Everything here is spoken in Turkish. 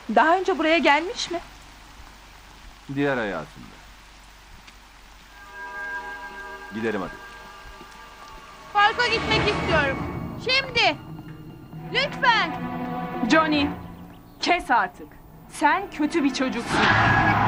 Daha önce buraya gelmiş mi? Diğer hayatında. Gidelim hadi. Parka gitmek istiyorum. Şimdi. Lütfen. Johnny, kes artık. Sen kötü bir çocuksun.